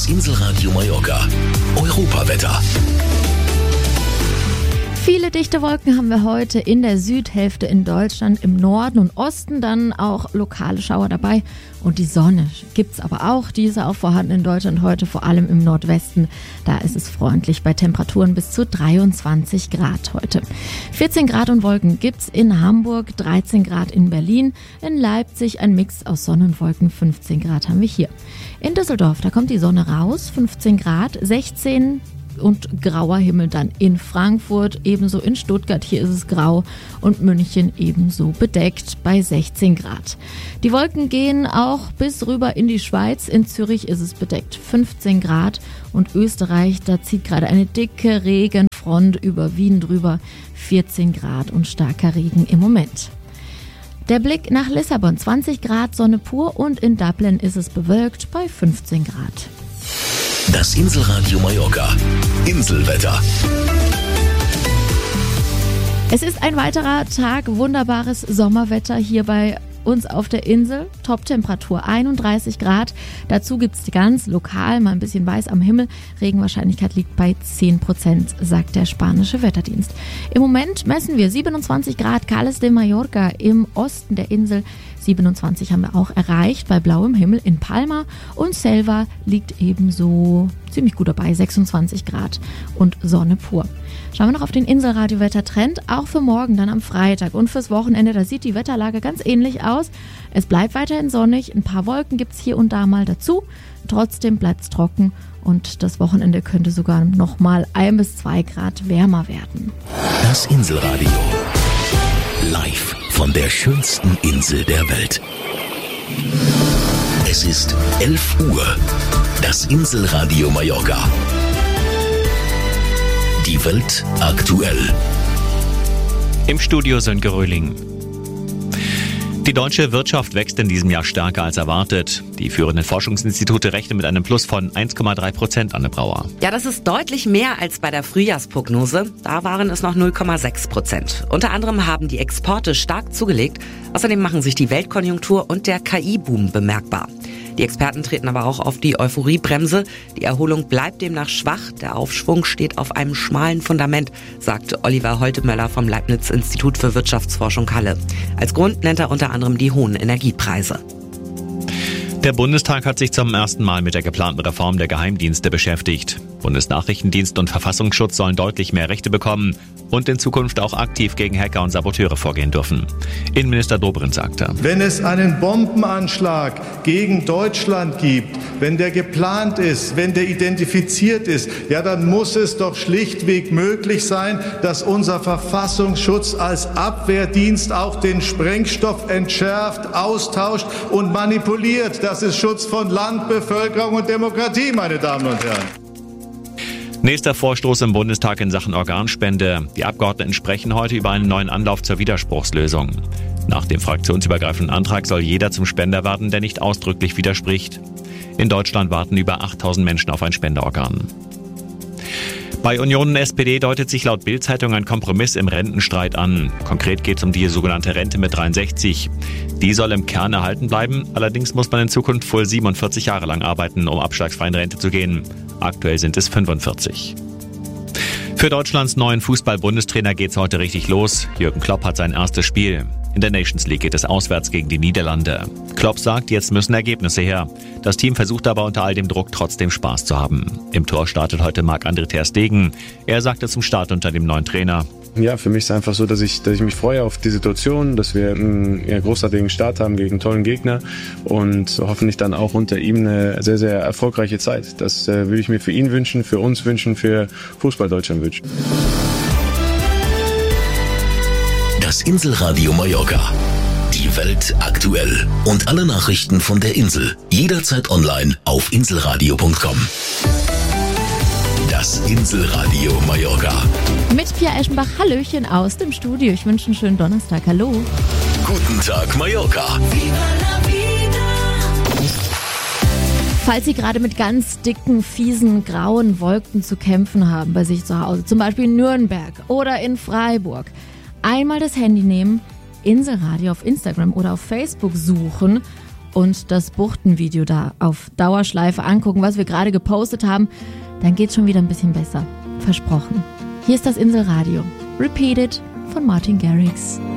Inselradio Mallorca. Europawetter. Viele dichte Wolken haben wir heute in der Südhälfte in Deutschland, im Norden und Osten dann auch lokale Schauer dabei. Und die Sonne gibt's aber auch, die ist auch vorhanden in Deutschland heute, vor allem im Nordwesten. Da ist es freundlich bei Temperaturen bis zu 23 Grad heute. 14 Grad und Wolken gibt's in Hamburg, 13 Grad in Berlin, in Leipzig ein Mix aus Sonne und Wolken, 15 Grad haben wir hier. In Düsseldorf, da kommt die Sonne raus, 15 Grad, 16 und grauer Himmel dann in Frankfurt, ebenso in Stuttgart, hier ist es grau und München ebenso bedeckt bei 16 Grad. Die Wolken gehen auch bis rüber in die Schweiz, in Zürich ist es bedeckt 15 Grad und Österreich, da zieht gerade eine dicke Regenfront über Wien drüber, 14 Grad und starker Regen im Moment. Der Blick nach Lissabon, 20 Grad Sonne pur und in Dublin ist es bewölkt bei 15 Grad. Das Inselradio Mallorca. Inselwetter. Es ist ein weiterer Tag wunderbares Sommerwetter hier bei uns auf der Insel. Top-Temperatur 31 Grad. Dazu gibt es ganz lokal mal ein bisschen weiß am Himmel. Regenwahrscheinlichkeit liegt bei 10%, sagt der spanische Wetterdienst. Im Moment messen wir 27 Grad Cales de Mallorca im Osten der Insel. 27 haben wir auch erreicht bei blauem Himmel in Palma und Selva liegt ebenso ziemlich gut dabei, 26 Grad und Sonne pur. Schauen wir noch auf den Inselradio-Wettertrend, auch für morgen, dann am Freitag und fürs Wochenende, da sieht die Wetterlage ganz ähnlich aus. Es bleibt weiterhin sonnig, ein paar Wolken gibt es hier und da mal dazu, trotzdem bleibt es trocken und das Wochenende könnte sogar noch mal 1 bis 2 Grad wärmer werden. Das Inselradio. Live von der schönsten Insel der Welt. Es ist 11 Uhr. Das Inselradio Mallorca. Die Welt aktuell. Im Studio Sönke Röhling. Die deutsche Wirtschaft wächst in diesem Jahr stärker als erwartet. Die führenden Forschungsinstitute rechnen mit einem Plus von 1,3%, Anne Brauer. Ja, das ist deutlich mehr als bei der Frühjahrsprognose. Da waren es noch 0,6%. Unter anderem haben die Exporte stark zugelegt. Außerdem machen sich die Weltkonjunktur und der KI-Boom bemerkbar. Die Experten treten aber auch auf die Euphoriebremse. Die Erholung bleibt demnach schwach. Der Aufschwung steht auf einem schmalen Fundament, sagt Oliver Holtemöller vom Leibniz-Institut für Wirtschaftsforschung Halle. Als Grund nennt er unter anderem die hohen Energiepreise. Der Bundestag hat sich zum ersten Mal mit der geplanten Reform der Geheimdienste beschäftigt. Bundesnachrichtendienst und Verfassungsschutz sollen deutlich mehr Rechte bekommen und in Zukunft auch aktiv gegen Hacker und Saboteure vorgehen dürfen. Innenminister Dobrindt sagte: Wenn es einen Bombenanschlag gegen Deutschland gibt, wenn der geplant ist, wenn der identifiziert ist, ja, dann muss es doch schlichtweg möglich sein, dass unser Verfassungsschutz als Abwehrdienst auch den Sprengstoff entschärft, austauscht und manipuliert. Das ist Schutz von Land, Bevölkerung und Demokratie, meine Damen und Herren. Nächster Vorstoß im Bundestag in Sachen Organspende. Die Abgeordneten sprechen heute über einen neuen Anlauf zur Widerspruchslösung. Nach dem fraktionsübergreifenden Antrag soll jeder zum Spender werden, der nicht ausdrücklich widerspricht. In Deutschland warten über 8.000 Menschen auf ein Spenderorgan. Bei Union und SPD deutet sich laut Bild-Zeitung ein Kompromiss im Rentenstreit an. Konkret geht es um die sogenannte Rente mit 63. Die soll im Kern erhalten bleiben, allerdings muss man in Zukunft voll 47 Jahre lang arbeiten, um abschlagsfrei in Rente zu gehen. Aktuell sind es 45. Für Deutschlands neuen Fußball-Bundestrainer geht's heute richtig los. Jürgen Klopp hat sein erstes Spiel. In der Nations League geht es auswärts gegen die Niederlande. Klopp sagt, jetzt müssen Ergebnisse her. Das Team versucht aber unter all dem Druck trotzdem Spaß zu haben. Im Tor startet heute Marc-André ter Stegen. Er sagte zum Start unter dem neuen Trainer: Ja, für mich ist es einfach so, dass ich mich freue auf die Situation, dass wir einen großartigen Start haben gegen einen tollen Gegner und hoffentlich dann auch unter ihm eine sehr, sehr erfolgreiche Zeit. Das würde ich mir für ihn wünschen, für uns wünschen, für Fußball Deutschland wünschen. Das Inselradio Mallorca. Die Welt aktuell. Und alle Nachrichten von der Insel. Jederzeit online auf inselradio.com. Das Inselradio Mallorca. Mit Pia Eschenbach, Hallöchen aus dem Studio. Ich wünsche einen schönen Donnerstag. Hallo. Guten Tag, Mallorca. Falls Sie gerade mit ganz dicken, fiesen, grauen Wolken zu kämpfen haben bei sich zu Hause, zum Beispiel in Nürnberg oder in Freiburg, einmal das Handy nehmen, Inselradio auf Instagram oder auf Facebook suchen und das Buchtenvideo da auf Dauerschleife angucken, was wir gerade gepostet haben, dann geht's schon wieder ein bisschen besser. Versprochen. Hier ist das Inselradio. Repeat It von Martin Garrix.